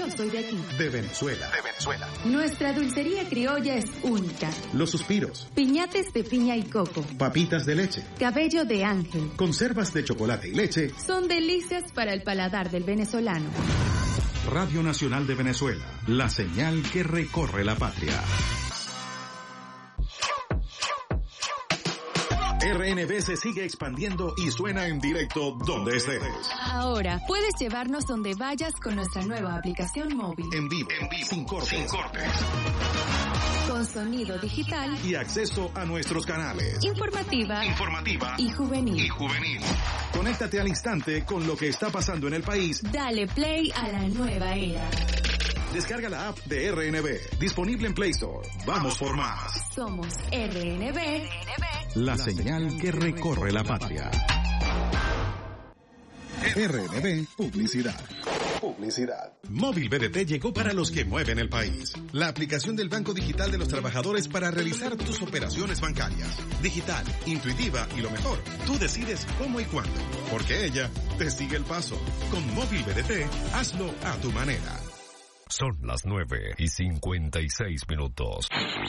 yo soy de aquí. De Venezuela. Nuestra dulcería criolla es única. Los suspiros. Piñates de piña y coco. Papitas de leche. Cabello de ángel. Conservas de chocolate y leche. Son delicias para el paladar del venezolano. Radio Nacional de Venezuela. La señal que recorre la patria. RNB se sigue expandiendo y suena en directo donde estés. Ahora puedes llevarnos donde vayas con nuestra nueva aplicación móvil. En vivo, sin cortes. Con sonido digital Y acceso a nuestros canales. informativa y juvenil. Conéctate al instante con lo que está pasando en el país. Dale play a la nueva era. Descarga la app de RNB, disponible en Play Store. Vamos por más. Somos RNB. La señal que recorre la patria. RNB Publicidad. Móvil BDT llegó para los que mueven el país. La aplicación del Banco Digital de los Trabajadores para realizar tus operaciones bancarias. Digital, intuitiva y lo mejor, tú decides cómo y cuándo. Porque ella te sigue el paso. Con Móvil BDT, hazlo a tu manera. Son las 9:56.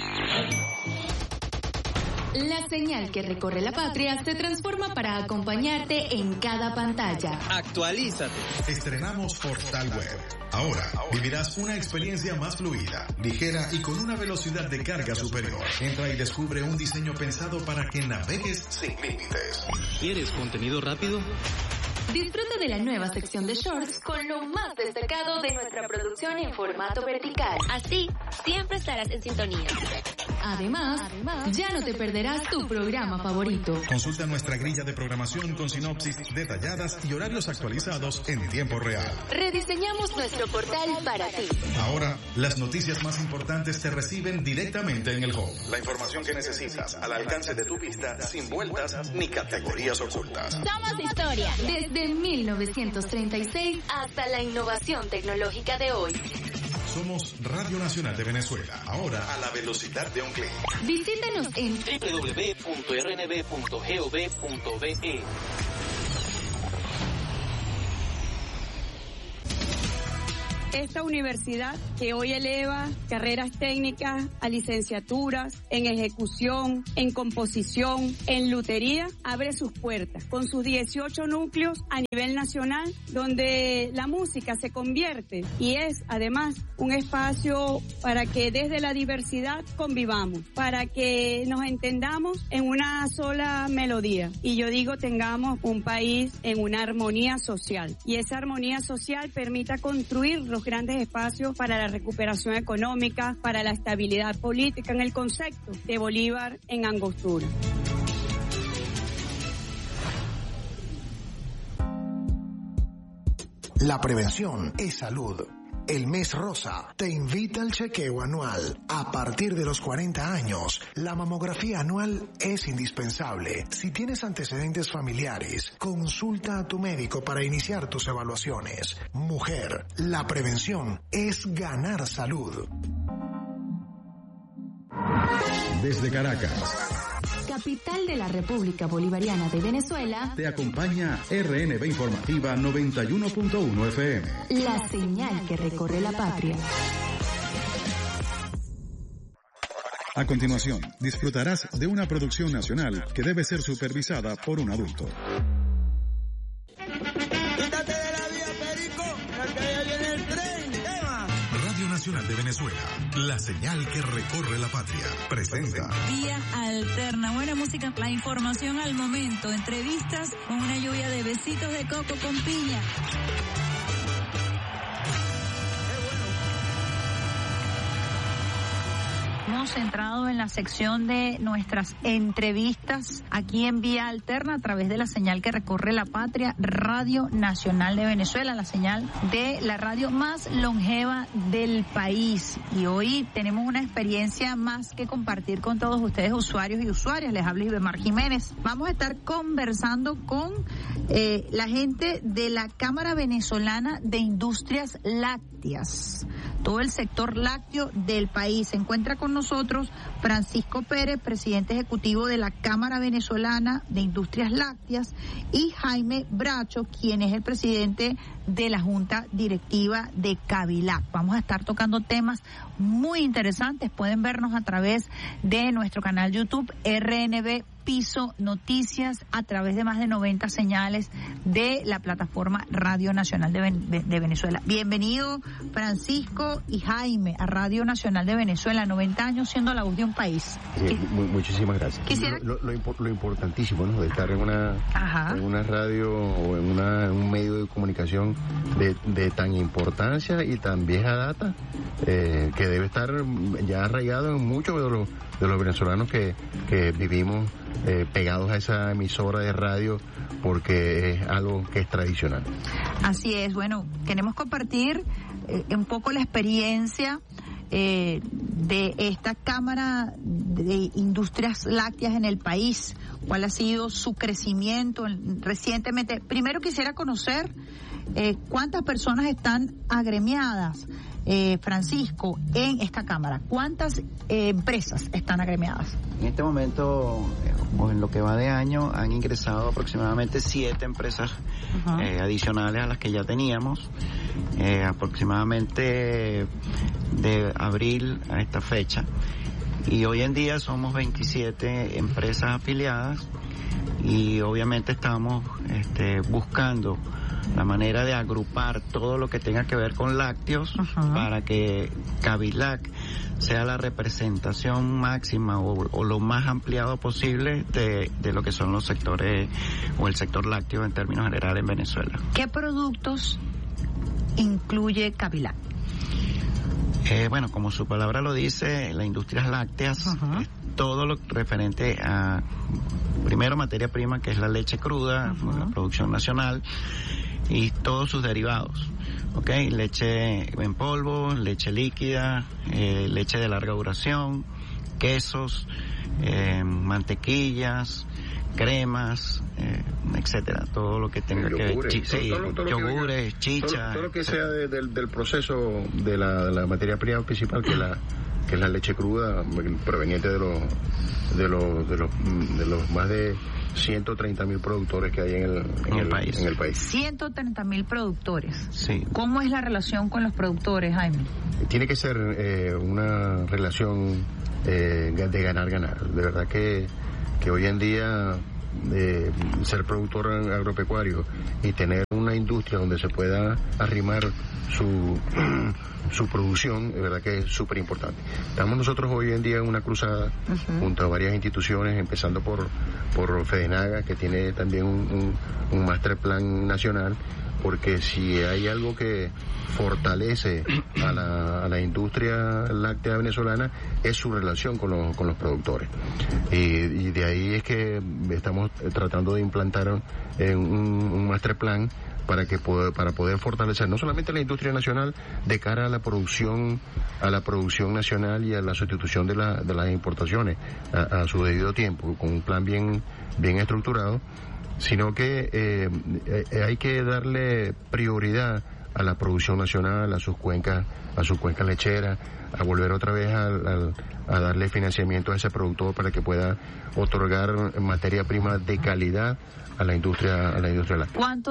La señal que recorre la patria se transforma para acompañarte en cada pantalla. Actualízate. Estrenamos Portal Web. Ahora vivirás una experiencia más fluida, ligera y con una velocidad de carga superior. Entra y descubre un diseño pensado para que navegues sin límites. ¿Quieres contenido rápido? Disfruta de la nueva sección de shorts con lo más destacado de nuestra producción en formato vertical. Así, siempre estarás en sintonía. Además, ya no te perderás tu programa favorito. Consulta nuestra grilla de programación con sinopsis detalladas y horarios actualizados en tiempo real. Rediseñamos nuestro portal para ti. Ahora, las noticias más importantes te reciben directamente en el home. La información que necesitas al alcance de tu vista, sin vueltas ni categorías ocultas. Somos historia. Desde 1936 hasta la innovación tecnológica de hoy. Somos Radio Nacional de Venezuela, ahora a la velocidad de un clic. Visítanos en www.rnb.gov.be. Esta universidad que hoy eleva carreras técnicas a licenciaturas en ejecución, en composición, en lutería, abre sus puertas con sus 18 núcleos a nivel nacional, donde la música se convierte y es además un espacio para que desde la diversidad convivamos, para que nos entendamos en una sola melodía. Y yo digo, tengamos un país en una armonía social. Y esa armonía social permita construir los grandes espacios para la recuperación económica, para la estabilidad política, en el concepto de Bolívar en Angostura. La prevención es salud. El Mes Rosa te invita al chequeo anual. A partir de los 40 años, la mamografía anual es indispensable. Si tienes antecedentes familiares, consulta a tu médico para iniciar tus evaluaciones. Mujer, la prevención es ganar salud. Desde Caracas, capital de la República Bolivariana de Venezuela, te acompaña RNB Informativa 91.1 FM. la señal que recorre la patria. A continuación, disfrutarás de una producción nacional que debe ser supervisada por un adulto. Quítate de la vía, Perico, que allá viene el tren, tema. Radio Nacional de Venezuela, la señal que recorre la patria, presenta Vía Alterna, buena música, la información al momento, entrevistas con una lluvia de besitos de coco con piña. Hemos centrado en la sección de nuestras entrevistas aquí en Vía Alterna a través de la señal que recorre la patria, Radio Nacional de Venezuela, la señal de la radio más longeva del país. Y hoy tenemos una experiencia más que compartir con todos ustedes, usuarios y usuarias. Les habla Ibemar Jiménez. Vamos a estar conversando con la gente de la Cámara Venezolana de Industrias Lácteas, todo el sector lácteo del país. Se encuentra con nosotros nosotros Francisco Pérez, presidente ejecutivo de la Cámara Venezolana de Industrias Lácteas, y Jaime Bracho, quien es el presidente de la Junta Directiva de Cabilac. Vamos a estar tocando temas muy interesantes. Pueden vernos a través de nuestro canal YouTube RNB Piso Noticias, a través de más de 90 señales de la plataforma Radio Nacional de Venezuela. Bienvenido Francisco y Jaime a Radio Nacional de Venezuela, 90 años siendo la voz de un país. Sí, muchísimas gracias. Quisiera... Lo importantísimo, ¿no?, de estar en una radio o en un medio de comunicación de tan importancia y tan vieja data, que debe estar ya arraigado en muchos de los venezolanos que vivimos pegados a esa emisora de radio, porque es algo que es tradicional. Así es. Bueno, queremos compartir un poco la experiencia de esta Cámara de Industrias Lácteas en el país. ¿Cuál ha sido su crecimiento recientemente? Primero quisiera conocer cuántas personas están agremiadas, Francisco, en esta Cámara. ¿Cuántas empresas están agremiadas? En este momento, o en lo que va de año, han ingresado aproximadamente 7 empresas adicionales a las que ya teníamos, aproximadamente de abril a esta fecha. Y hoy en día somos 27 empresas afiliadas, y obviamente estamos buscando la manera de agrupar todo lo que tenga que ver con lácteos para que Cabilac sea la representación máxima o lo más ampliado posible de lo que son los sectores o el sector lácteo en términos generales en Venezuela. ¿Qué productos incluye Cabilac? Bueno, como su palabra lo dice, las industrias lácteas es todo lo referente a, primero, materia prima, que es la leche cruda, la producción nacional, y todos sus derivados, leche en polvo, leche líquida, leche de larga duración, quesos, mantequillas, cremas, etcétera, todo lo que tenga que ver, yogures, chicha, todo lo que sea del proceso de la materia prima principal, que es la leche cruda, proveniente de los más de 130.000 productores que hay en el país. 130.000 productores. Sí. ¿Cómo es la relación con los productores, Jaime? Tiene que ser una relación de ganar-ganar. De verdad que hoy en día ser productor agropecuario y tener una industria donde se pueda arrimar su producción, de verdad que es súper importante. Estamos nosotros hoy en día en una cruzada junto a varias instituciones, empezando por FEDENAGA, que tiene también un master plan nacional, porque si hay algo que fortalece a la industria láctea venezolana es su relación con los productores, y de ahí es que estamos tratando de implantar un master plan para poder fortalecer no solamente la industria nacional de cara a la producción nacional y a la sustitución de las importaciones a su debido tiempo, con un plan bien estructurado, sino que hay que darle prioridad a la producción nacional, a sus cuencas lecheras, a volver otra vez a darle financiamiento a ese productor para que pueda otorgar materia prima de calidad a la industria láctea. ¿Cuánto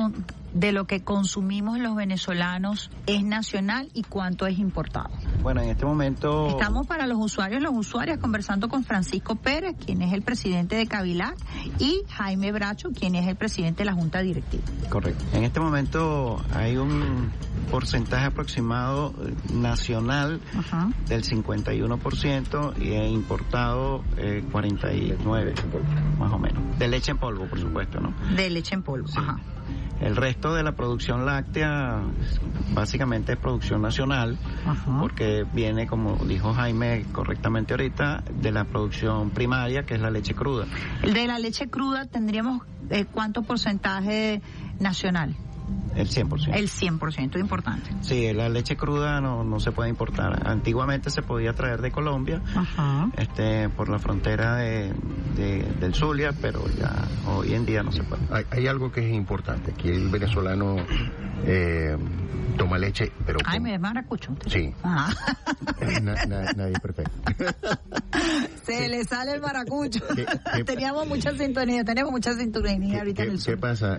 de lo que consumimos los venezolanos es nacional y cuánto es importado? Bueno, en este momento estamos para los usuarios y las usuarias conversando con Francisco Pérez, quien es el presidente de Cabilac, y Jaime Bracho, quien es el presidente de la Junta Directiva. Correcto. En este momento hay un porcentaje aproximado nacional del 51% y importado 49%, más o menos. De leche en polvo, por supuesto, ¿no? De leche en polvo, sí. El resto de la producción láctea básicamente es producción nacional, porque viene, como dijo Jaime correctamente ahorita, de la producción primaria, que es la leche cruda. De la leche cruda tendríamos ¿cuánto porcentaje nacional? El 100%. El 100%, importante. Sí, la leche cruda no se puede importar. Antiguamente se podía traer de Colombia, por la frontera del Zulia, pero ya hoy en día no se puede. Hay algo que es importante. Aquí el venezolano toma leche, pero... Ay, me es maracucho. Sí. Nadie es perfecto. Se le sale el maracucho. Teníamos mucha sintonía ahorita en el sur. ¿Qué pasa?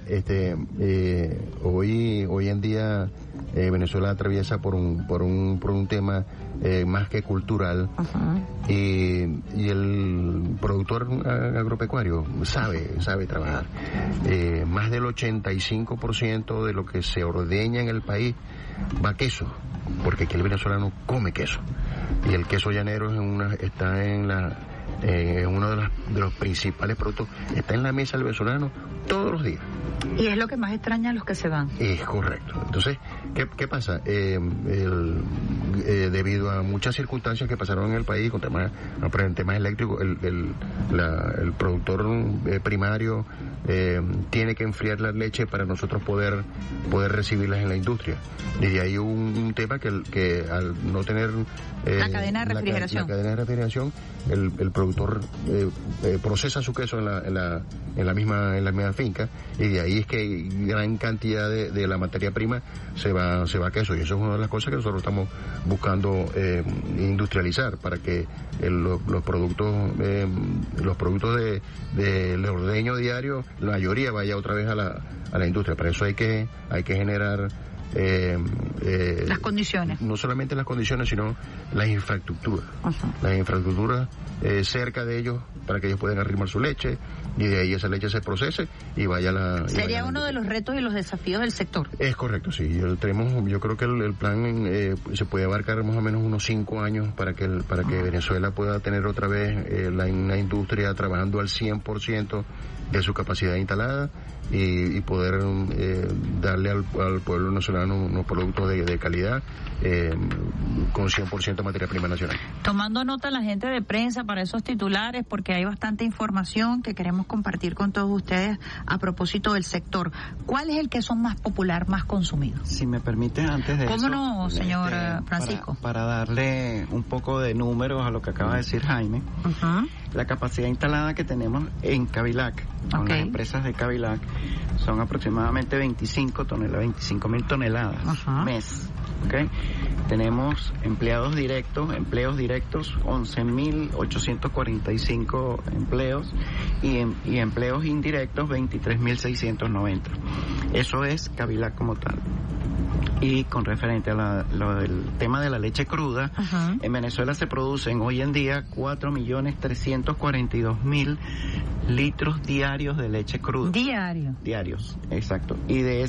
Hoy en día Venezuela atraviesa por un tema más que cultural. Y el productor agropecuario sabe trabajar. Más del 85% de lo que se ordeña en el país va a queso, porque aquí el venezolano come queso, y el queso llanero está en uno de los principales productos, está en la mesa del venezolano todos los días. Y es lo que más extraña a los que se van. Es correcto. Entonces, ¿qué pasa? Debido a muchas circunstancias que pasaron en el país, con temas eléctricos, el productor primario tiene que enfriar la leche para nosotros poder recibirlas en la industria. Y de ahí un tema que al no tener la cadena de refrigeración, el productor procesa su queso en la misma finca, y de ahí es que gran cantidad de la materia prima se va a queso, y eso es una de las cosas que nosotros estamos buscando industrializar, para que los productos de ordeño diario, la mayoría vaya otra vez a la industria. Para eso hay que generar las condiciones. No solamente las condiciones, sino las infraestructuras. Las infraestructuras cerca de ellos, para que ellos puedan arrimar su leche, y de ahí esa leche se procese y vaya a la... Sería uno de los retos y los desafíos del sector. Es correcto, sí. Yo creo que el plan se puede abarcar más o menos unos 5 años para que Venezuela pueda tener otra vez una industria trabajando al 100% de su capacidad instalada, y poder darle al pueblo venezolano unos productos de calidad con 100% materia prima nacional. Tomando nota la gente de prensa para esos titulares, porque hay bastante información que queremos compartir con todos ustedes a propósito del sector. ¿Cuál es el queso más popular, más consumido? Si me permite, antes de ¿Cómo no, señor Francisco? Para darle un poco de números a lo que acaba de decir Jaime, la capacidad instalada que tenemos en Cavilac, con las empresas de Cavilac, son aproximadamente 25.000 toneladas mes. Tenemos empleos directos, 11.845 empleos, y empleos indirectos 23.690. Eso es Cavilac como tal. Y con referente a lo del tema de la leche cruda, en Venezuela se producen hoy en día 4.342.000 litros diarios de leche cruda. Diarios, exacto. Y de